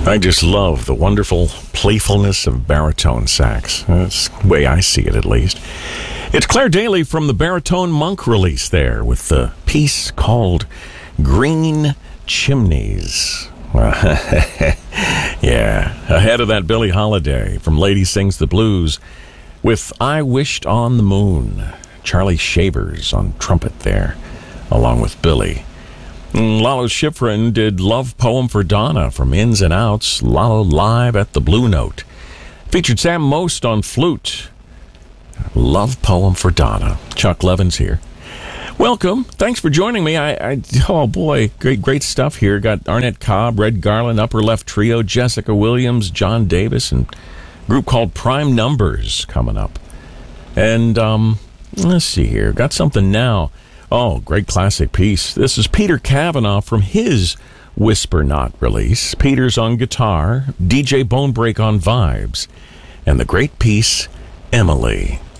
I just love the wonderful playfulness of baritone sax. That's the way I see it, at least. It's Claire Daly from the Baritone Monk release there with the piece called Green Chimneys. Yeah, ahead of that, Billie Holiday from Lady Sings the Blues with I Wished on the Moon. Charlie Shavers on trumpet there, along with Billie. Lalo Schifrin did Love Poem for Donna from Ins and Outs, Lalo live at the Blue Note. Featured Sam Most on flute. Love Poem for Donna. Chuck Levin's here. Welcome. Thanks for joining me. Oh boy, great stuff here. Got Arnett Cobb, Red Garland, Upper Left Trio, Jessica Williams, John Davis, and a group called Prime Numbers coming up. And let's see here. Got something now. Oh, great classic piece. This is Peter Cavanaugh from his Whisper Not release. Peter's on guitar, DJ Bonebreak on vibes, and the great piece, Emily.